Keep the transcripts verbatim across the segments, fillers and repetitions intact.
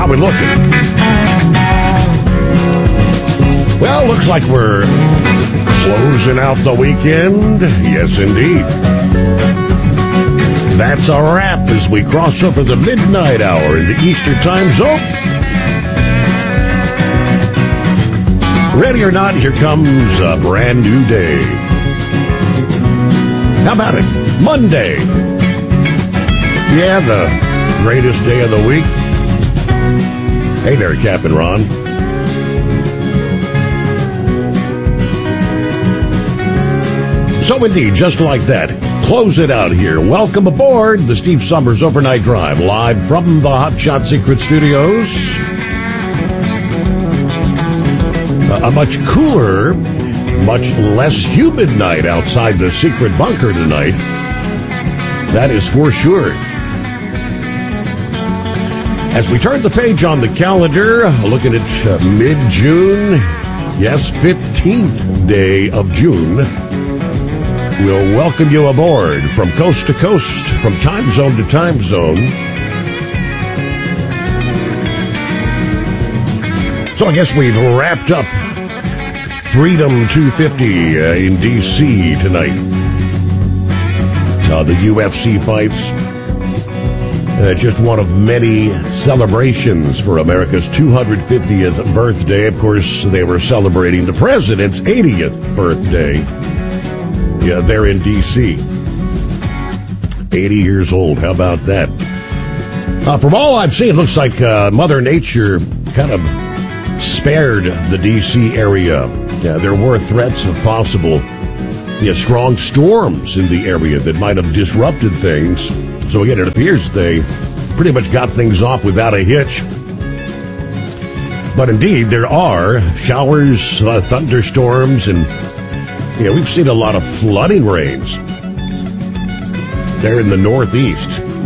we looking? Well, looks like we're closing out the weekend. Yes, indeed. That's a wrap as we cross over the midnight hour in the Eastern Time Zone. Ready or not, here comes a brand new day. How about it? Monday. Yeah, the greatest day of the week. Hey there, Captain Ron. So indeed, just like that, close it out here. Welcome aboard the Steve Summers Overnight Drive, live from the Hot Shot Secret Studios. A much cooler, much less humid night outside the secret bunker tonight. That is for sure. As we turn the page on the calendar, looking at uh, mid-June, yes, fifteenth day of June, we'll welcome you aboard from coast to coast, from time zone to time zone. So I guess we've wrapped up Freedom two fifty uh, in D C tonight. Uh, the U F C fights. Uh, just one of many celebrations for America's two hundred fiftieth birthday. Of course, they were celebrating the president's eightieth birthday. Yeah, they're in D C eighty years old. How about that? Uh, from all I've seen, it looks like uh, Mother Nature kind of spared the D C area. Yeah, there were threats of possible yeah, strong storms in the area that might have disrupted things. So again, it appears they pretty much got things off without a hitch. But indeed, there are showers, uh, thunderstorms, and yeah, we've seen a lot of flooding rains there in the Northeast.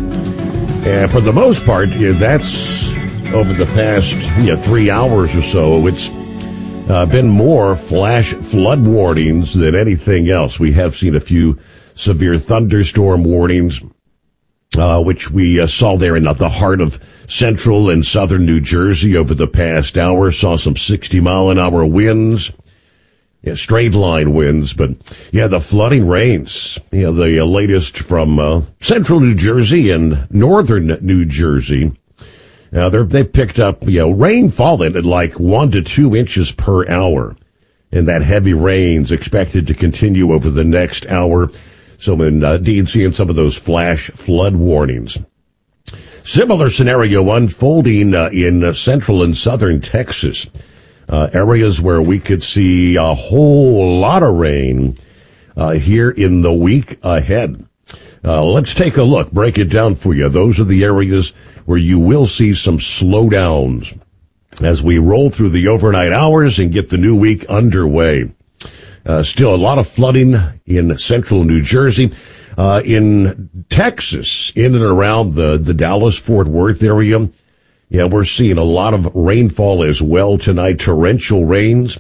And for the most part, yeah, that's over the past yeah, three hours or so. It's uh, been more flash flood warnings than anything else. We have seen a few severe thunderstorm warnings, uh, which we uh, saw there in the heart of central and southern New Jersey over the past hour. Saw some sixty mile an hour winds. Yeah, straight line winds, but yeah, the flooding rains, you know, the uh, latest from uh, central New Jersey and northern New Jersey. Now, they're, they've picked up, you know, rainfall at like one to two inches per hour. And that heavy rain's expected to continue over the next hour. So indeed, seeing some of those flash flood warnings. Similar scenario unfolding uh, in uh, central and southern Texas. Uh, areas where we could see a whole lot of rain uh, here in the week ahead. Uh, let's take a look, break it down for you. Those are the areas where you will see some slowdowns as we roll through the overnight hours and get the new week underway. Uh, still a lot of flooding in central New Jersey. Uh, in Texas, in and around the, the Dallas-Fort Worth area, yeah, we're seeing a lot of rainfall as well tonight, torrential rains.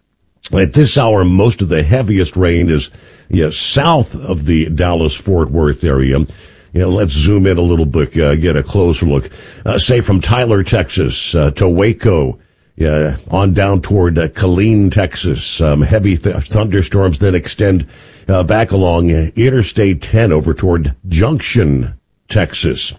At this hour, most of the heaviest rain is yeah, south of the Dallas-Fort Worth area. You know, let's zoom in a little bit, uh, get a closer look. Uh, say from Tyler, Texas, uh, to Waco, yeah, on down toward uh, Killeen, Texas. Um, heavy th- thunderstorms then extend uh, back along uh, Interstate ten over toward Junction, Texas.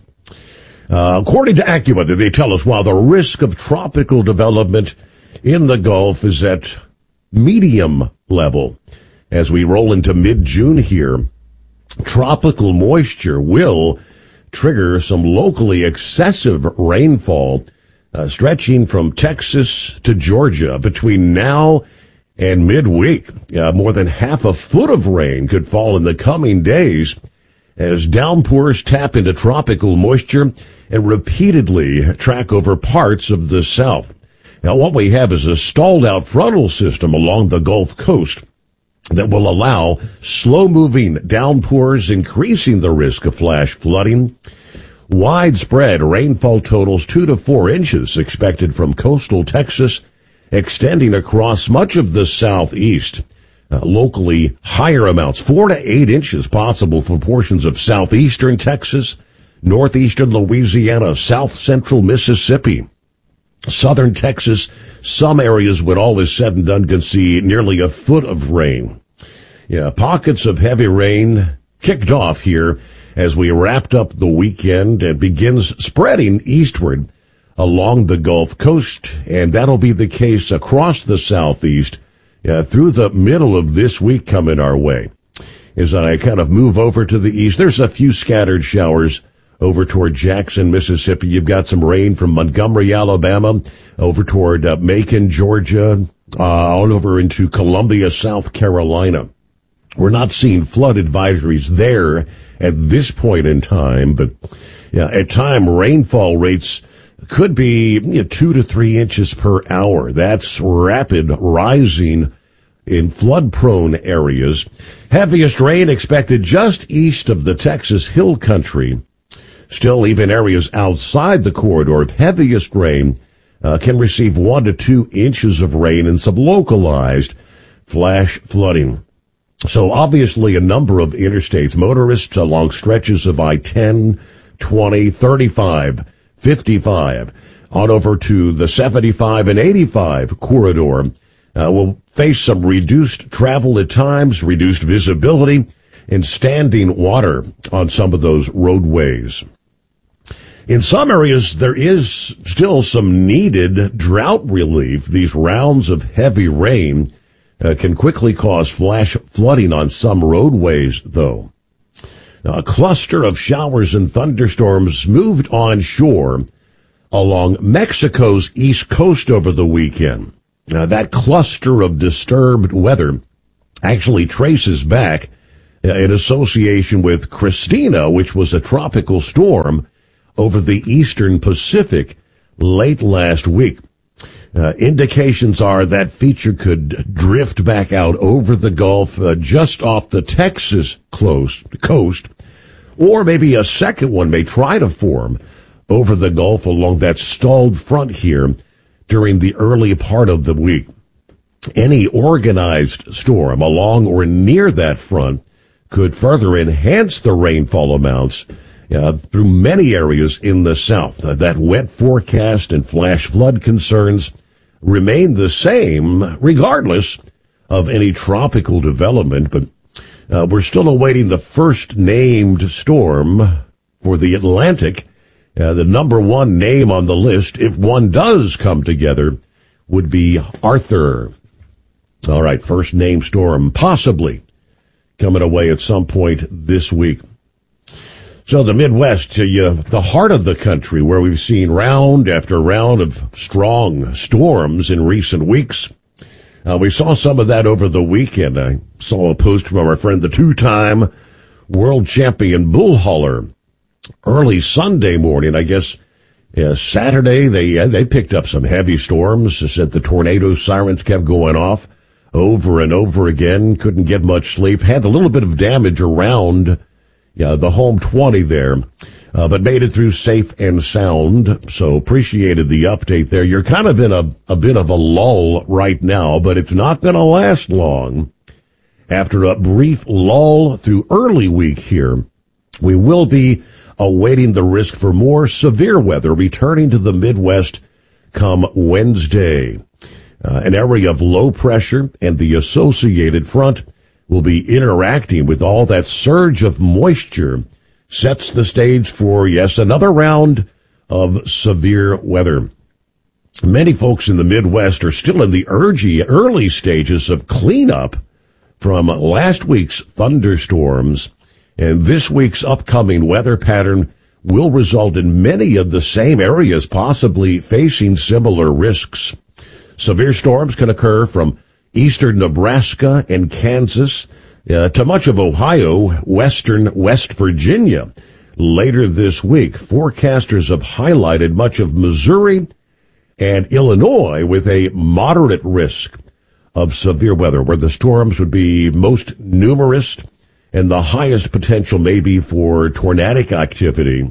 Uh, according to AccuWeather, they tell us while the risk of tropical development in the Gulf is at medium level, as we roll into mid-June here, tropical moisture will trigger some locally excessive rainfall uh, stretching from Texas to Georgia between now and midweek. Uh, more than half a foot of rain could fall in the coming days as downpours tap into tropical moisture and repeatedly track over parts of the south. Now, what we have is a stalled-out frontal system along the Gulf Coast that will allow slow-moving downpours, increasing the risk of flash flooding. Widespread rainfall totals two to four inches expected from coastal Texas, extending across much of the southeast. Uh, locally, higher amounts, four to eight inches possible for portions of southeastern Texas, northeastern Louisiana, south central Mississippi. Southern Texas, some areas, when all is said and done, can see nearly a foot of rain. Yeah, pockets of heavy rain kicked off here as we wrapped up the weekend and begins spreading eastward along the Gulf Coast, and that'll be the case across the southeast uh, through the middle of this week coming our way. As I kind of move over to the east, there's a few scattered showers over toward Jackson, Mississippi. You've got some rain from Montgomery, Alabama, over toward uh, Macon, Georgia, uh, all over into Columbia, South Carolina. We're not seeing flood advisories there at this point in time, but yeah, at time rainfall rates could be you know, two to three inches per hour. That's rapid rising in flood-prone areas. Heaviest rain expected just east of the Texas Hill Country. Still, even areas outside the corridor of heaviest rain uh, can receive one to two inches of rain and some localized flash flooding. So obviously a number of interstates, motorists along stretches of I ten, twenty, thirty-five, fifty-five, on over to the seventy-five and eighty-five corridor, uh, will face some reduced travel at times, reduced visibility, and standing water on some of those roadways. In some areas, there is still some needed drought relief. These rounds of heavy rain uh, can quickly cause flash flooding on some roadways, though. Now, a cluster of showers and thunderstorms moved onshore along Mexico's east coast over the weekend. Now, that cluster of disturbed weather actually traces back uh, in association with Christina, which was a tropical storm over the eastern Pacific late last week. Uh, indications are that feature could drift back out over the Gulf uh, just off the Texas close, coast, or maybe a second one may try to form over the Gulf along that stalled front here during the early part of the week. Any organized storm along or near that front could further enhance the rainfall amounts Uh, through many areas in the south. Uh, that wet forecast and flash flood concerns remain the same regardless of any tropical development, but uh, we're still awaiting the first named storm for the Atlantic. Uh, the number one name on the list, if one does come together, would be Arthur. All right, first named storm possibly coming away at some point this week. So the Midwest, uh, the heart of the country, where we've seen round after round of strong storms in recent weeks. Uh, we saw some of that over the weekend. I saw a post from our friend, the two-time world champion bull hauler, early Sunday morning. I guess uh, Saturday they uh, they picked up some heavy storms. They said the tornado sirens kept going off over and over again. Couldn't get much sleep. Had a little bit of damage around Yeah, the home twenty there, uh, but made it through safe and sound, so appreciated the update there. You're kind of in a, a bit of a lull right now, but it's not going to last long. After a brief lull through early week here, we will be awaiting the risk for more severe weather returning to the Midwest come Wednesday. Uh, an area of low pressure and the associated front will be interacting with all that surge of moisture, sets the stage for, yes, another round of severe weather. Many folks in the Midwest are still in the urgy, early stages of cleanup from last week's thunderstorms, and this week's upcoming weather pattern will result in many of the same areas possibly facing similar risks. Severe storms can occur from eastern Nebraska and Kansas, uh, to much of Ohio, western West Virginia. Later this week, forecasters have highlighted much of Missouri and Illinois with a moderate risk of severe weather, where the storms would be most numerous and the highest potential maybe for tornadic activity.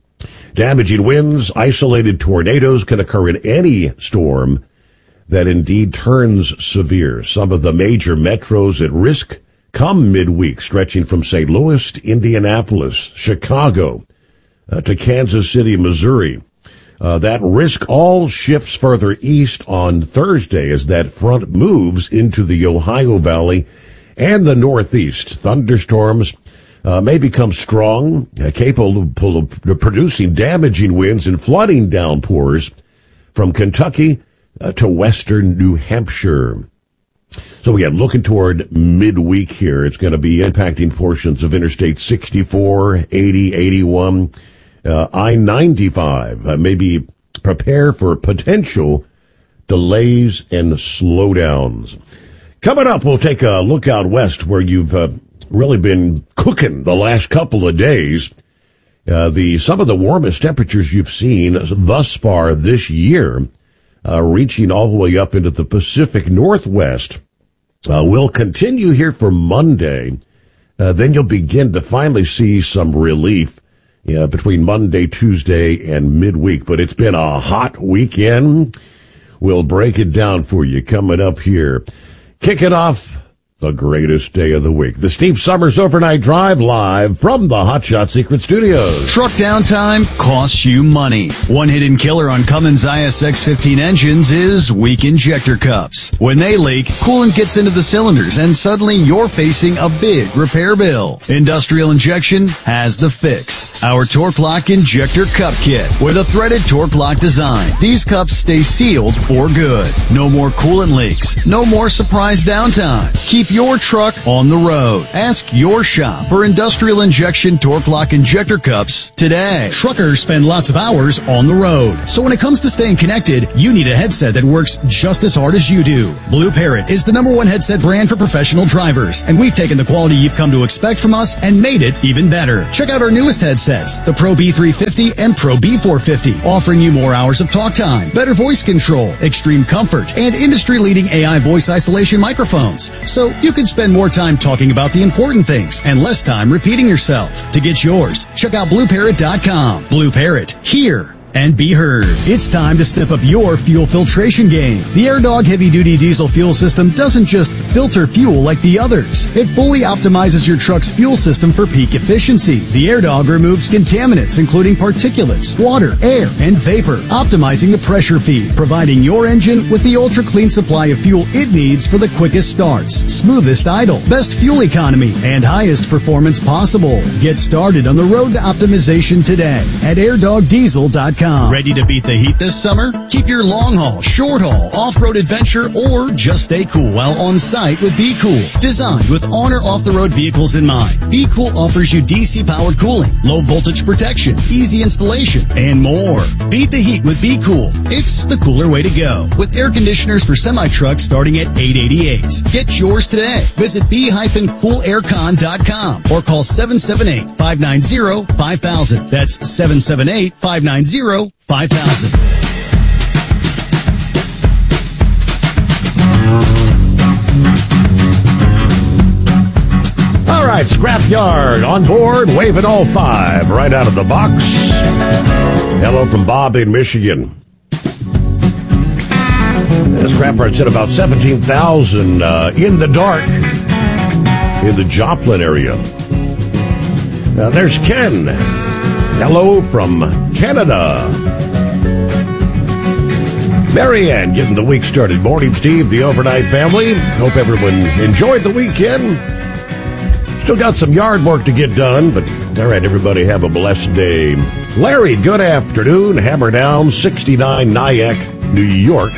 Damaging winds, isolated tornadoes can occur in any storm that indeed turns severe. Some of the major metros at risk come midweek, stretching from Saint Louis to Indianapolis, Chicago, uh, to Kansas City, Missouri. Uh, that risk all shifts further east on Thursday as that front moves into the Ohio Valley and the Northeast. Thunderstorms uh, may become strong, uh, capable of, of producing damaging winds and flooding downpours from Kentucky uh, to western New Hampshire. So again, looking toward midweek here, it's going to be impacting portions of Interstate sixty-four, eighty, eighty-one, Uh, I ninety-five, uh, maybe prepare for potential delays and slowdowns. Coming up, we'll take a look out west where you've uh, really been cooking the last couple of days. Uh, the some of the warmest temperatures you've seen thus far this year, uh, reaching all the way up into the Pacific Northwest, uh, will continue here for Monday. Uh, then you'll begin to finally see some relief Yeah, between Monday, Tuesday, and midweek. But it's been a hot weekend. We'll break it down for you coming up here. Kick it off the greatest day of the week. The Steve Summers Overnight Drive live from the Hot Shot Secret Studios. Truck downtime costs you money. One hidden killer on Cummins I S X fifteen engines is weak injector cups. When they leak, coolant gets into the cylinders and suddenly you're facing a big repair bill. Industrial Injection has the fix. Our Torque Lock Injector Cup Kit with a threaded Torque Lock design. These cups stay sealed for good. No more coolant leaks. No more surprise downtime. Keep your truck on the road. Ask your shop for Industrial Injection Torque Lock Injector Cups today. Truckers spend lots of hours on the road. So when it comes to staying connected, you need a headset that works just as hard as you do. Blue Parrot is the number one headset brand for professional drivers, and we've taken the quality you've come to expect from us and made it even better. Check out our newest headsets, the Pro B three fifty and Pro B four fifty, offering you more hours of talk time, better voice control, extreme comfort, and industry-leading A I voice isolation microphones. So you can spend more time talking about the important things and less time repeating yourself. To get yours, check out blue parrot dot com. Blue Parrot, hear and be heard. It's time to step up your fuel filtration game. The AirDog heavy-duty diesel fuel system doesn't just filter fuel like the others. It fully optimizes your truck's fuel system for peak efficiency. The AirDog removes contaminants, including particulates, water, air, and vapor, optimizing the pressure feed, providing your engine with the ultra-clean supply of fuel it needs for the quickest starts, smoothest idle, best fuel economy, and highest performance possible. Get started on the road to optimization today at air dog diesel dot com. Ready to beat the heat this summer? Keep your long haul, short haul, off-road adventure, or just stay cool while on site with Be Cool. Designed with on or off-the-road vehicles in mind, Be Cool offers you D C-powered cooling, low voltage protection, easy installation, and more. Beat the heat with Be Cool. It's the cooler way to go. With air conditioners for semi-trucks starting at eight hundred eighty-eight dollars. Get yours today. Visit be cool aircon dot com or call seven seven eight, five nine zero, five thousand. That's seven seven eight, five nine zero, five thousand. All right, Scrapyard on board, waving all five right out of the box. Hello from Bob in Michigan. The Scrapyard said about seventeen thousand uh, in the dark in the Joplin area. Now there's Ken. Hello from Canada. Marianne getting the week started. Morning, Steve, the overnight family. Hope everyone enjoyed the weekend. Still got some yard work to get done, but all right, everybody have a blessed day. Larry, good afternoon. Hammer down, sixty-nine Nyack, New York.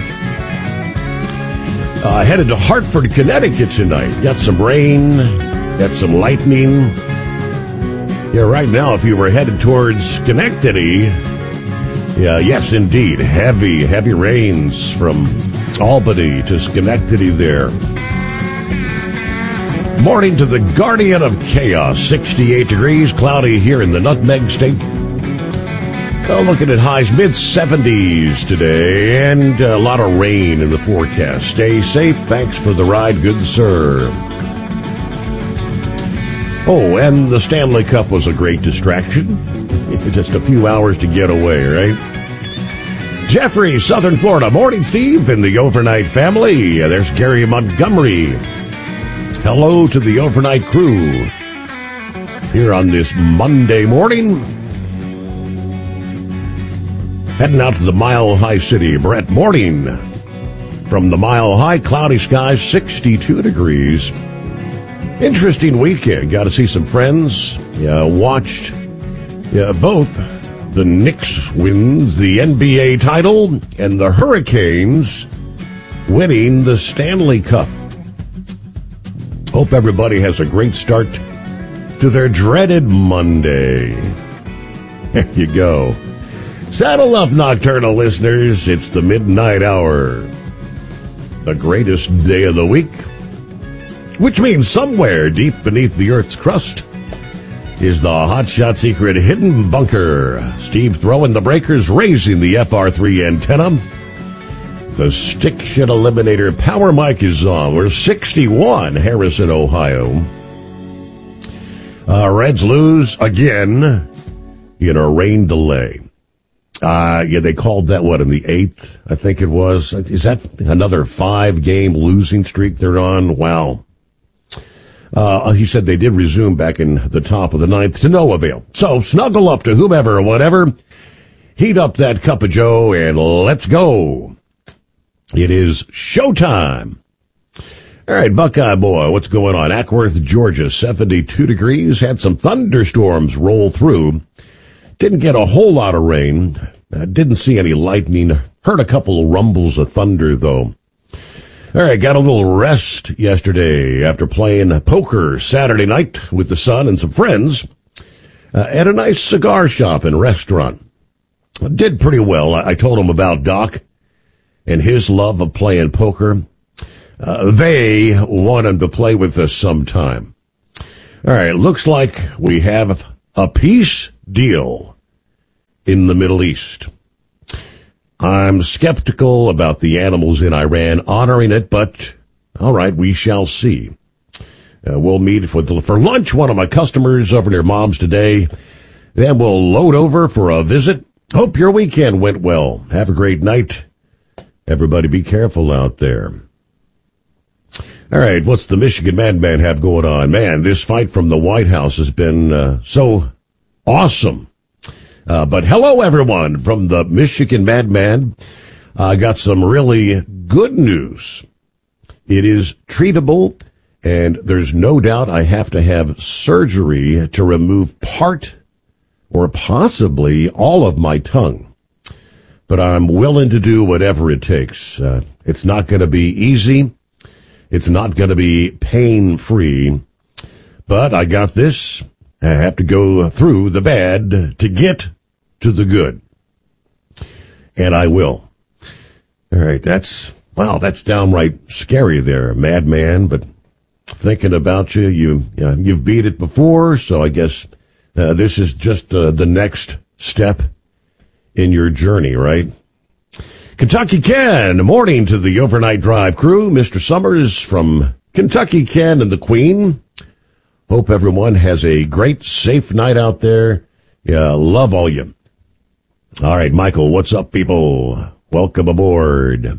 Uh, headed to Hartford, Connecticut tonight. Got some rain, got some lightning. Yeah, right now, if you were headed towards Schenectady, yeah, yes, indeed, heavy, heavy rains from Albany to Schenectady there. Morning to the Guardian of Chaos, sixty-eight degrees, cloudy here in the Nutmeg State. Oh, looking at highs, mid seventies today, and a lot of rain in the forecast. Stay safe. Thanks for the ride, good sir. Oh, and the Stanley Cup was a great distraction. Just a few hours to get away, right? Jeffrey, Southern Florida. Morning, Steve, and the overnight family. There's Gary Montgomery. Hello to the overnight crew here on this Monday morning. Heading out to the Mile High City. Brett, morning. From the Mile High, cloudy skies, sixty-two degrees. Interesting weekend. Got to see some friends. Yeah, watched yeah, both the Knicks win the N B A title and the Hurricanes winning the Stanley Cup. Hope everybody has a great start to their dreaded Monday. There you go. Saddle up, nocturnal listeners. It's the midnight hour. The greatest day of the week. Which means somewhere deep beneath the Earth's crust is the hotshot secret hidden bunker. Steve throwing the breakers, raising the F R three antenna. The stick shit eliminator power mic is on. We're sixty-one, Harrison, Ohio. Uh, Reds lose again in a rain delay. Uh, yeah, they called that, what, in the eighth, I think it was. Is that another five-game losing streak they're on? Wow. Uh, he said they did resume back in the top of the ninth to no avail. So snuggle up to whomever or whatever. Heat up that cup of joe and let's go. It is showtime. All right, Buckeye boy, what's going on? Ackworth, Georgia, seventy-two degrees. Had some thunderstorms roll through. Didn't get a whole lot of rain. Uh, didn't see any lightning. Heard a couple of rumbles of thunder, though. All right, got a little rest yesterday after playing poker Saturday night with the son and some friends uh, at a nice cigar shop and restaurant. Did pretty well. I, I told him about Doc and his love of playing poker. Uh, they want him to play with us sometime. All right, looks like we have a peace deal in the Middle East. I'm skeptical about the animals in Iran honoring it, but all right, we shall see. Uh, we'll meet for, the, for lunch, one of my customers over near Mom's today. Then we'll load over for a visit. Hope your weekend went well. Have a great night. Everybody be careful out there. All right, what's the Michigan Madman have going on? Man, this fight from the White House has been uh, so awesome. Uh, but hello, everyone, from the Michigan Madman. I uh, got some really good news. It is treatable, and there's no doubt I have to have surgery to remove part or possibly all of my tongue. But I'm willing to do whatever it takes. Uh, it's not going to be easy. It's not going to be pain-free. But I got this. I have to go through the bad to get to the good. And I will. All right, that's, wow, that's downright scary there, madman, but thinking about you, you, uh, you've beat it before, so I guess uh, this is just uh, the next step in your journey, right? Kentucky Ken, morning to the Overnight Drive crew. Mister Summers from Kentucky Ken and the Queen. Hope everyone has a great, safe night out there. Yeah, love all you. All right, Michael, what's up, people? Welcome aboard.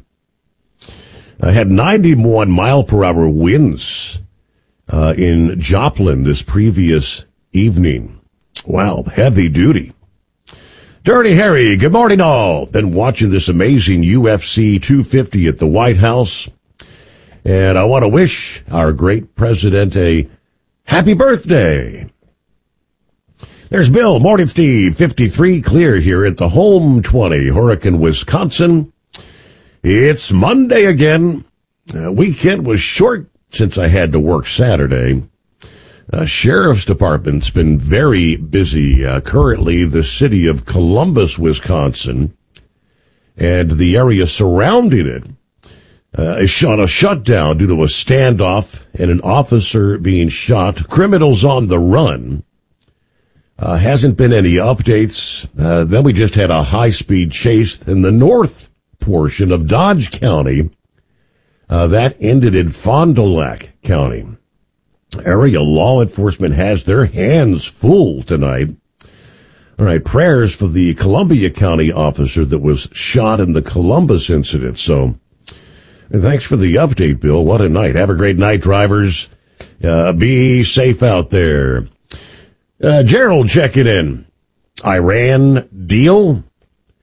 I had ninety-one mile per hour winds uh, in Joplin this previous evening. Wow, heavy duty. Dirty Harry, good morning all. Been watching this amazing U F C two fifty at the White House. And I want to wish our great president a happy birthday. There's Bill, morning Steve, fifty-three clear here at the home twenty, Hurricane, Wisconsin. It's Monday again. Uh, weekend was short since I had to work Saturday. Uh, Sheriff's Department's been very busy. Uh, currently, the city of Columbus, Wisconsin, and the area surrounding it uh, is on a shutdown due to a standoff and an officer being shot. Criminals on the run. Uh, hasn't been any updates. Uh, then we just had a high-speed chase in the north portion of Dodge County. Uh, that ended in Fond du Lac County. Area law enforcement has their hands full tonight. All right, prayers for the Columbia County officer that was shot in the Columbus incident. So, thanks for the update, Bill. What a night. Have a great night, drivers. Uh, be safe out there. Uh, Gerald checking in. Iran deal?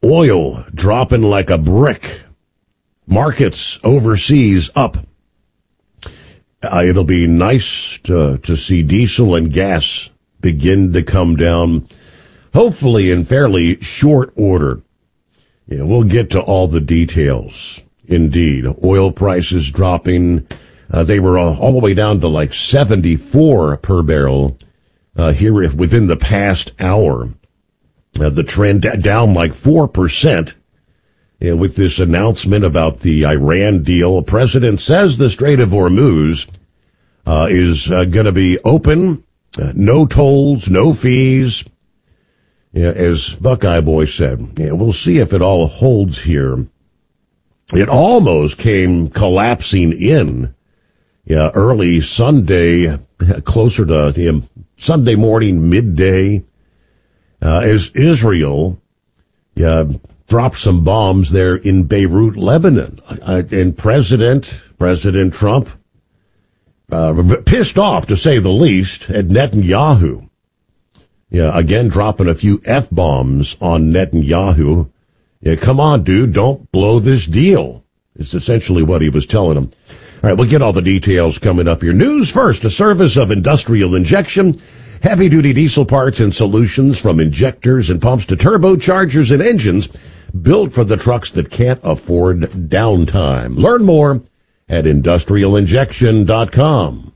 Oil dropping like a brick. Markets overseas up. Uh, it'll be nice to, to see diesel and gas begin to come down, hopefully in fairly short order. Yeah, we'll get to all the details. Indeed, oil prices dropping. Uh, they were uh, all the way down to like seventy-four per barrel uh, here within the past hour. Uh, the trend d- down like four percent. Yeah, with this announcement about the Iran deal, the president says the Strait of Hormuz uh, is uh, going to be open, uh, no tolls, no fees. Yeah, as Buckeye Boy said, yeah, we'll see if it all holds here. It almost came collapsing in yeah, early Sunday, closer to you know, Sunday morning, midday, uh, as Israel yeah, dropped some bombs there in Beirut, Lebanon. Uh, and President, President Trump, uh, pissed off, to say the least, at Netanyahu. Yeah, again, dropping a few F-bombs on Netanyahu. Yeah, come on, dude, don't blow this deal. It's essentially what he was telling him. All right, we'll get all the details coming up here. News first, a service of Industrial Injection. Heavy-duty diesel parts and solutions from injectors and pumps to turbochargers and engines built for the trucks that can't afford downtime. Learn more at industrial injection dot com.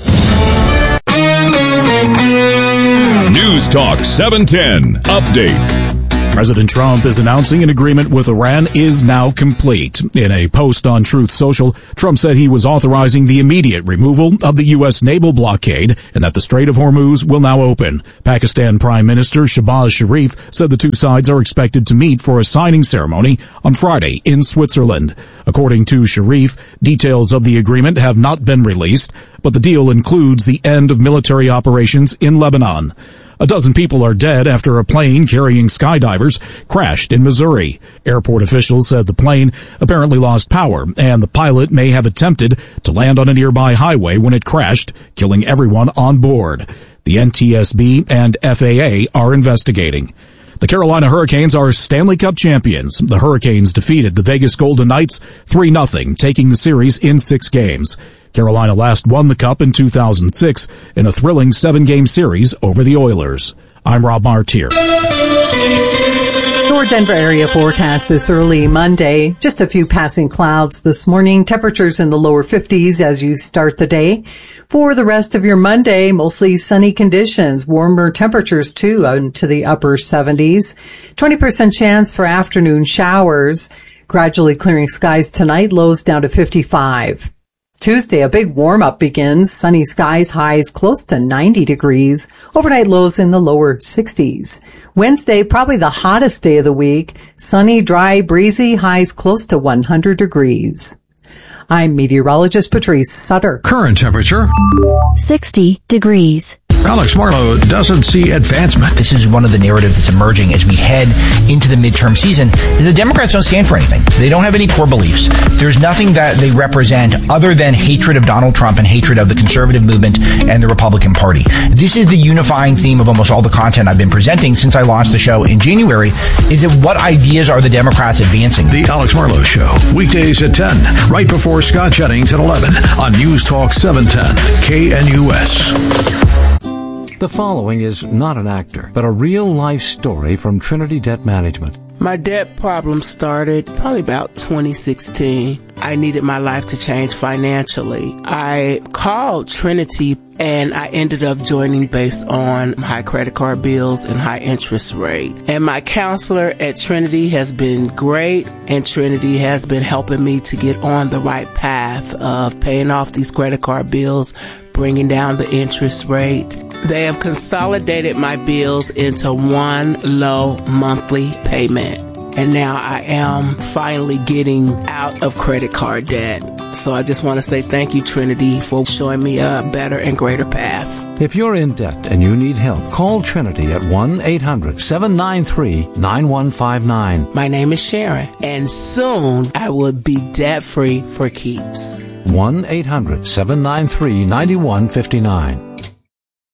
News Talk seven ten Update. President Trump is announcing an agreement with Iran is now complete. In a post on Truth Social, Trump said he was authorizing the immediate removal of the U S naval blockade and that the Strait of Hormuz will now open. Pakistan Prime Minister Shehbaz Sharif said the two sides are expected to meet for a signing ceremony on Friday in Switzerland. According to Sharif, details of the agreement have not been released, but the deal includes the end of military operations in Lebanon. A dozen people are dead after a plane carrying skydivers crashed in Missouri. Airport officials said the plane apparently lost power, and the pilot may have attempted to land on a nearby highway when it crashed, killing everyone on board. The N T S B and F A A are investigating. The Carolina Hurricanes are Stanley Cup champions. The Hurricanes defeated the Vegas Golden Knights three nothing, taking the series in six games. Carolina last won the Cup in two thousand six in a thrilling seven-game series over the Oilers. I'm Rob Martier. Your Denver area forecast this early Monday. Just a few passing clouds this morning. Temperatures in the lower fifties as you start the day. For the rest of your Monday, mostly sunny conditions. Warmer temperatures, too, into the upper seventies. twenty percent chance for afternoon showers. Gradually clearing skies tonight. Lows down to fifty-five. Tuesday, a big warm-up begins. Sunny skies, highs close to ninety degrees. Overnight lows in the lower sixties. Wednesday, probably the hottest day of the week. Sunny, dry, breezy, highs close to one hundred degrees. I'm meteorologist Patrice Sutter. Current temperature sixty degrees. Alex Marlowe doesn't see advancement. This is one of the narratives that's emerging as we head into the midterm season. The Democrats don't stand for anything. They don't have any core beliefs. There's nothing that they represent other than hatred of Donald Trump and hatred of the conservative movement and the Republican Party. This is the unifying theme of almost all the content I've been presenting since I launched the show in January, is that what ideas are the Democrats advancing? The Alex Marlowe Show, weekdays at ten, right before Scott Jennings at eleven on News Talk seven ten K N U S. The following is not an actor, but a real-life story from Trinity Debt Management. My debt problem started probably about twenty sixteen. I needed my life to change financially. I called Trinity and I ended up joining based on high credit card bills and high interest rate. And my counselor at Trinity has been great, and Trinity has been helping me to get on the right path of paying off these credit card bills, bringing down the interest rate. They have consolidated my bills into one low monthly payment. And now I am finally getting out of credit card debt. So I just want to say thank you, Trinity, for showing me a better and greater path. If you're in debt and you need help, call Trinity at one eight hundred seven nine three nine one five nine. My name is Sharon, and soon I will be debt-free for keeps. one eight hundred seven nine three nine one five nine.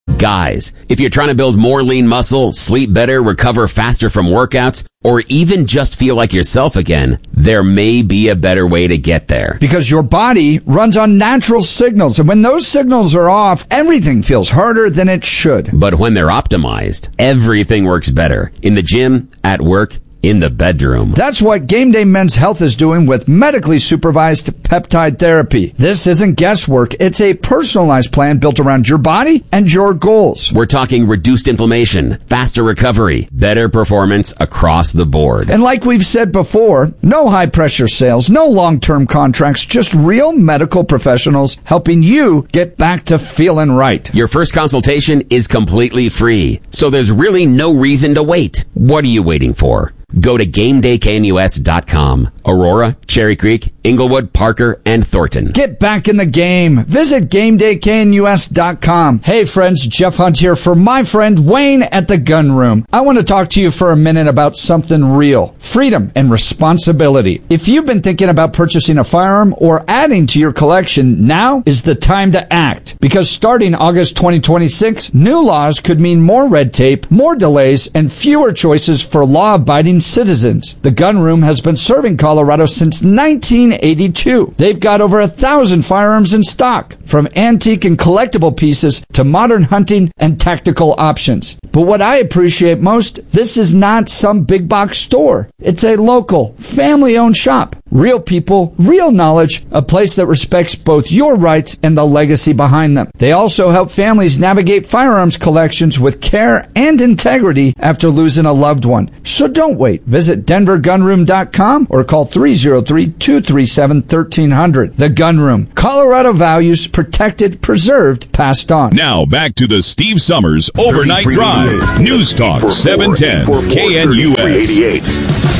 Guys, if you're trying to build more lean muscle, sleep better, recover faster from workouts, or even just feel like yourself again, there may be a better way to get there. Because your body runs on natural signals, and when those signals are off, everything feels harder than it should. But when they're optimized, everything works better. In the gym, at work, in the bedroom. That's what Game Day Men's Health is doing with medically supervised peptide therapy. This isn't guesswork. It's a personalized plan built around your body and your goals. We're talking reduced inflammation, faster recovery, better performance across the board. And like we've said before, no high pressure sales, no long-term contracts, just real medical professionals helping you get back to feeling right. Your first consultation is completely free, so there's really no reason to wait. What are you waiting for? Go to game day K N U S dot com. Aurora, Cherry Creek, Inglewood, Parker, and Thornton. Get back in the game. Visit game day K N U S dot com. Hey friends, Jeff Hunt here for my friend Wayne at the Gun Room. I want to talk to you for a minute about something real. Freedom and responsibility. If you've been thinking about purchasing a firearm or adding to your collection, now is the time to act. Because starting August twenty twenty-six, new laws could mean more red tape, more delays, and fewer choices for law-abiding citizens. The Gun Room has been serving Colorado since nineteen eighty-two. They've got over a thousand firearms in stock, from antique and collectible pieces to modern hunting and tactical options. But what I appreciate most, this is not some big box store. It's a local, family-owned shop. Real people, real knowledge, a place that respects both your rights and the legacy behind them. They also help families navigate firearms collections with care and integrity after losing a loved one. So don't wait. Visit denver gun room dot com or call three oh three, two three seven, one three zero zero. The Gun Room. Colorado values protected, preserved, passed on. Now back to the Steve Summers Overnight Drive. News Talk seven ten K N U S.